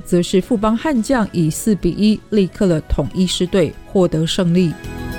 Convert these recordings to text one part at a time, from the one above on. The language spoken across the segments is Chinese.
则是富邦悍将以4-1力克了统一狮队，获得胜利。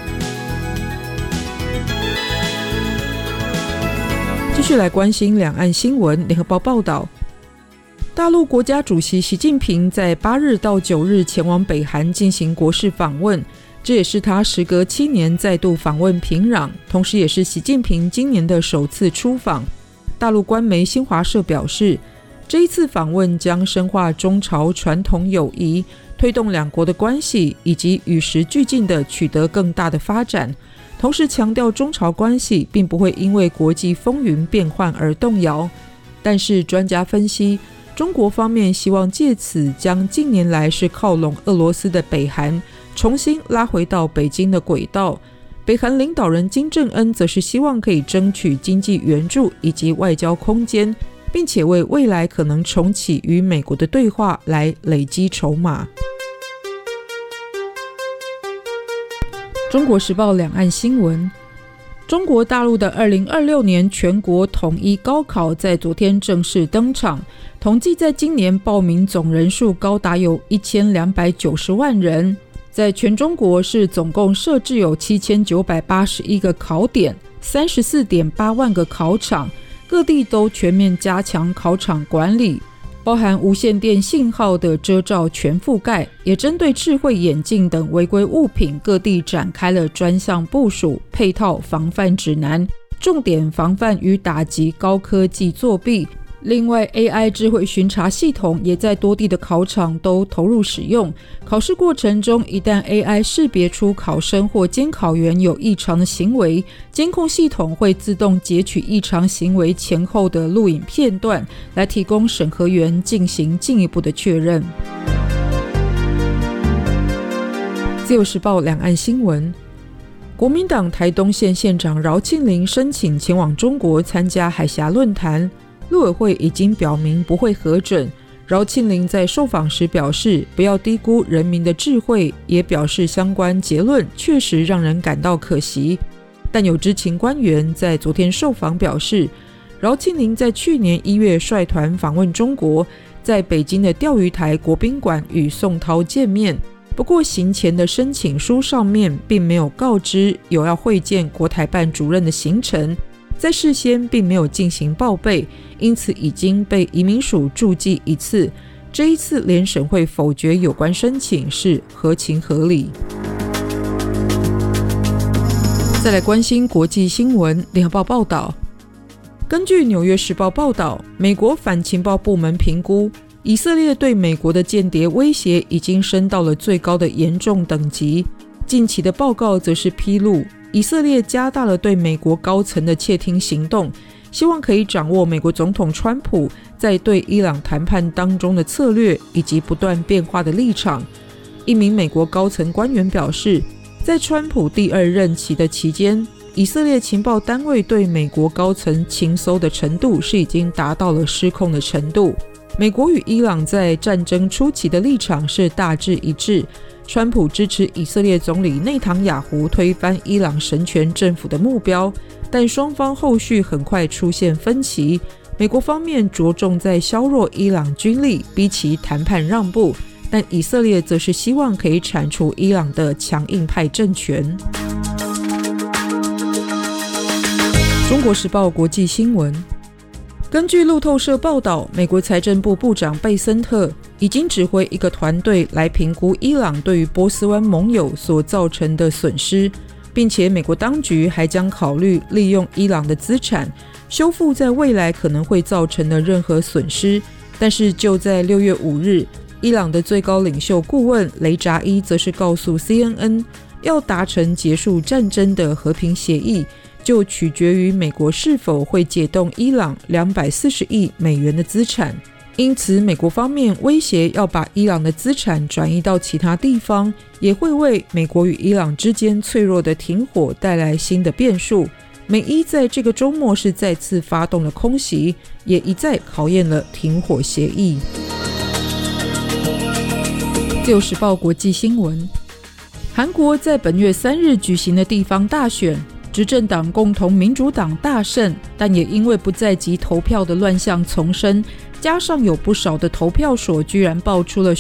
继续来关心两岸新闻。联合报报道，大陆国家主席习近平在8日到9日前往北韩进行国事访问，这也是他时隔7年再度访问平壤，同时也是习近平今年的首次出访。大陆官媒新华社表示，这一次访问将深化中朝传统友谊，推动两国的关系，以及与时俱进地取得更大的发展。同时强调中朝关系并不会因为国际风云变幻而动摇，但是专家分析，中国方面希望借此将近年来是靠拢俄罗斯的北韩重新拉回到北京的轨道。北韩领导人金正恩则是希望可以争取经济援助以及外交空间，并且为未来可能重启与美国的对话来累积筹码。中国时报两岸新闻。中国大陆的2026年全国统一高考在昨天正式登场，统计在今年报名总人数高达有1290万人，在全中国是总共设置有7981个考点， 34.8万个考场，各地都全面加强考场管理，包含无线电信号的遮罩全覆盖，也针对智慧眼镜等违规物品，各地展开了专项部署，配套防范指南，重点防范与打击高科技作弊。另外 AI 智慧巡查系统也在多地的考场都投入使用，考试过程中一旦 AI 识别出考生或监考员有异常的行为，监控系统会自动截取异常行为前后的录影片段，来提供审核员进行进一步的确认。自由时报两岸新闻。国民党台东县县长饶庆铃申请前往中国参加海峡论坛，陆委会已经表明不会核准。饶庆铃在受访时表示，不要低估人民的智慧，也表示相关结论确实让人感到可惜。但有知情官员在昨天受访表示，饶庆铃在去年1月率团访问中国，在北京的钓鱼台国宾馆与宋涛见面，不过行前的申请书上面并没有告知有要会见国台办主任的行程，在事先并没有进行报备，因此已经被移民署注记一次。这一次联审会否决有关申请是合情合理。再来关心国际新闻。联合报报道，根据纽约时报报道，美国反情报部门评估，以色列对美国的间谍威胁已经升到了最高的严重等级。近期的报告则是披露，以色列加大了对美国高层的窃听行动，希望可以掌握美国总统川普在对伊朗谈判当中的策略以及不断变化的立场。一名美国高层官员表示，在川普第2任期的期间，以色列情报单位对美国高层情搜的程度是已经达到了失控的程度。美国与伊朗在战争初期的立场是大致一致，川普支持以色列总理内塔尼亚胡推翻伊朗神权政府的目标，但双方后续很快出现分歧。美国方面着重在削弱伊朗军力，逼其谈判让步，但以色列则是希望可以铲除伊朗的强硬派政权。中国时报国际新闻。根据路透社报道，美国财政部部长贝森特已经指挥一个团队来评估伊朗对于波斯湾盟友所造成的损失，并且美国当局还将考虑利用伊朗的资产修复在未来可能会造成的任何损失。但是就在6月5日，伊朗的最高领袖顾问雷扎伊则是告诉 CNN， 要达成结束战争的和平协议，就取决于美国是否会解冻伊朗240亿美元的资产。因此美国方面威胁要把伊朗的资产转移到其他地方，也会为美国与伊朗之间脆弱的停火带来新的变数。美伊在这个周末是再次发动了空袭，也一再考验了停火协议。自由时报国际新闻。韩国在本月3日举行的地方大选，执政党共同民主党大胜，但也因为不在籍投票的乱象丛生，加上有不少的投票所居然爆出了